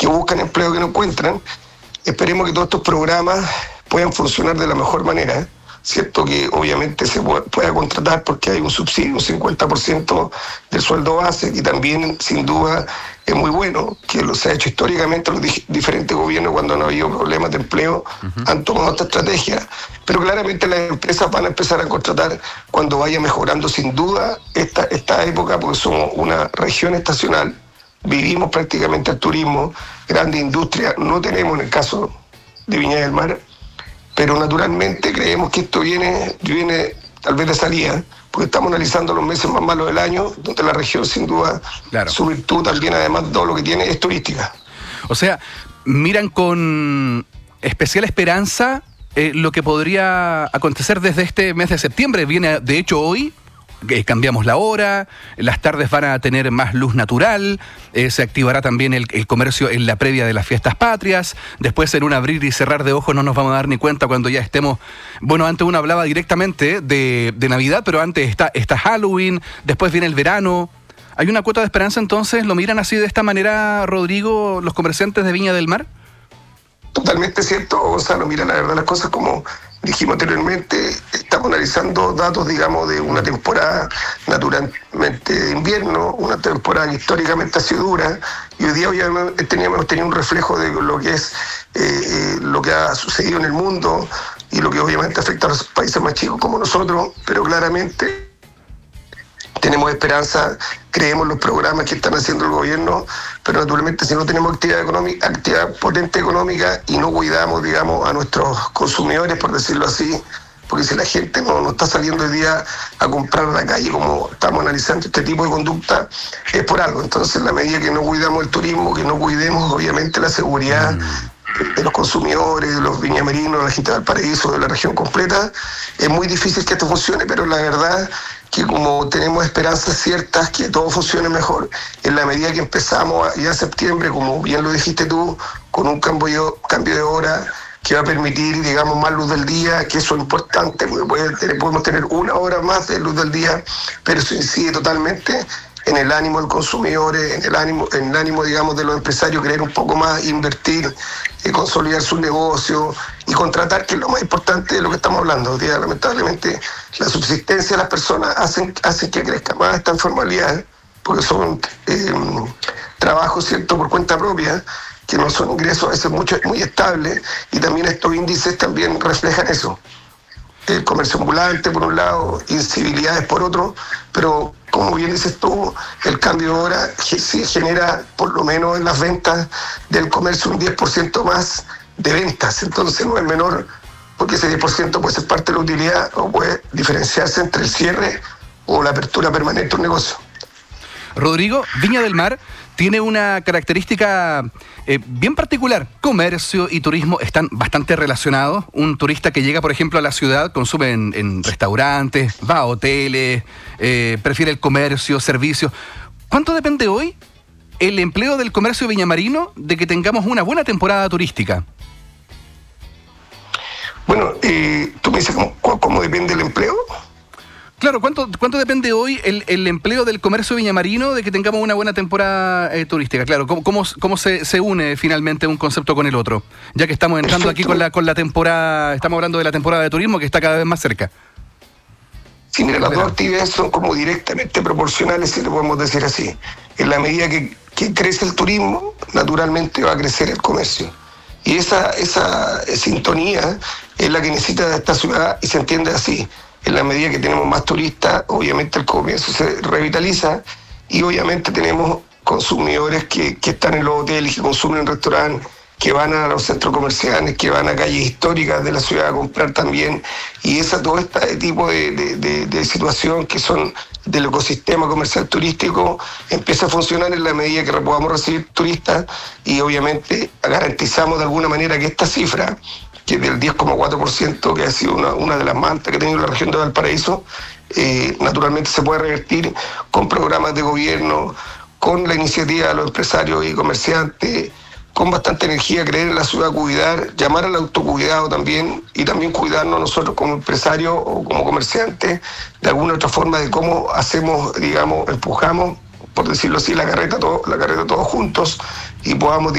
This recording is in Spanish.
buscan empleo que no encuentran. Esperemos que todos estos programas puedan funcionar de la mejor manera. Cierto que obviamente se pueda contratar porque hay un subsidio, un 50% del sueldo base, y también sin duda es muy bueno, que se ha hecho históricamente los diferentes gobiernos cuando no ha habido problemas de empleo, han tomado esta estrategia, pero claramente las empresas van a empezar a contratar cuando vaya mejorando sin duda esta época, porque somos una región estacional, vivimos prácticamente el turismo, grande industria, no tenemos en el caso de Viña del Mar, pero naturalmente creemos que esto viene tal vez de salida, porque estamos analizando los meses más malos del año, donde la región sin duda, claro, su virtud también, además de todo lo que tiene, es turística. O sea, miran con especial esperanza lo que podría acontecer desde este mes de septiembre. Viene, de hecho, hoy. Cambiamos la hora, las tardes van a tener más luz natural, se activará también el comercio en la previa de las fiestas patrias, después en un abrir y cerrar de ojos no nos vamos a dar ni cuenta cuando ya estemos, bueno, antes uno hablaba directamente de Navidad, pero antes está Halloween, después viene el verano. ¿Hay una cuota de esperanza entonces? ¿Lo miran así de esta manera, Rodrigo, los comerciantes de Viña del Mar? Totalmente cierto, Gonzalo. Mira, la verdad las cosas, como dijimos anteriormente, estamos analizando datos, digamos, de una temporada naturalmente de invierno, una temporada que históricamente ha sido dura, y hoy día obviamente hemos tenido un reflejo de lo que es lo que ha sucedido en el mundo y lo que obviamente afecta a los países más chicos como nosotros, pero claramente tenemos esperanza, creemos en los programas que están haciendo el gobierno, pero naturalmente si no tenemos actividad potente económica y no cuidamos, digamos, a nuestros consumidores, por decirlo así, porque si la gente no está saliendo hoy día a comprar a la calle como estamos analizando este tipo de conducta, es por algo. Entonces, en la medida que no cuidamos el turismo, que no cuidemos obviamente la seguridad de los consumidores, de los viñamarinos, de la gente del Valparaíso, de la región completa, es muy difícil que esto funcione, pero la verdad que como tenemos esperanzas ciertas que todo funcione mejor, en la medida que empezamos ya en septiembre, como bien lo dijiste tú, con un cambio de hora que va a permitir, digamos, más luz del día, que eso es importante, porque podemos tener una hora más de luz del día, pero eso incide totalmente en el ánimo del consumidor, en el ánimo, digamos, de los empresarios, creer un poco más, invertir, consolidar sus negocios y contratar, que es lo más importante de lo que estamos hablando. Hoy día, lamentablemente, la subsistencia de las personas hacen que crezca más esta informalidad, porque son trabajos, ¿cierto?, por cuenta propia, que no son ingresos a veces muy estables, y también estos índices también reflejan eso. El comercio ambulante por un lado, incivilidades por otro, pero como bien dices tú, el cambio de hora sí genera, por lo menos en las ventas del comercio, un 10% más de ventas. Entonces no es menor, porque ese 10% puede ser parte de la utilidad o puede diferenciarse entre el cierre o la apertura permanente de un negocio. Rodrigo, Viña del Mar tiene una característica bien particular. Comercio y turismo están bastante relacionados. Un turista que llega, por ejemplo, a la ciudad consume en restaurantes, va a hoteles, prefiere el comercio, servicios. ¿Cuánto depende hoy el empleo del comercio viñamarino de que tengamos una buena temporada turística? Bueno, tú me dices cómo depende el empleo. Claro, ¿cuánto depende hoy el empleo del comercio viñamarino de que tengamos una buena temporada turística? Claro, ¿cómo se une finalmente un concepto con el otro? Ya que estamos entrando aquí con la temporada, estamos hablando de la temporada de turismo que está cada vez más cerca. Sí, mira, las dos actividades son como directamente proporcionales, si lo podemos decir así. En la medida que crece el turismo, naturalmente va a crecer el comercio. Y esa sintonía es la que necesita esta ciudad, y se entiende así. En la medida que tenemos más turistas, obviamente el comercio se revitaliza, y obviamente tenemos consumidores que están en los hoteles, que consumen en restaurantes, que van a los centros comerciales, que van a calles históricas de la ciudad a comprar también, y todo este tipo de situación que son del ecosistema comercial turístico empieza a funcionar en la medida que podamos recibir turistas, y obviamente garantizamos de alguna manera que esta cifra, que es del 10,4%, que ha sido una de las más altas que ha tenido la región de Valparaíso, naturalmente se puede revertir con programas de gobierno, con la iniciativa de los empresarios y comerciantes, con bastante energía, creer en la ciudad, cuidar, llamar al autocuidado también, y también cuidarnos nosotros como empresarios o como comerciantes, de alguna otra forma de cómo hacemos, digamos, empujamos, por decirlo así, la carreta todos juntos, y podamos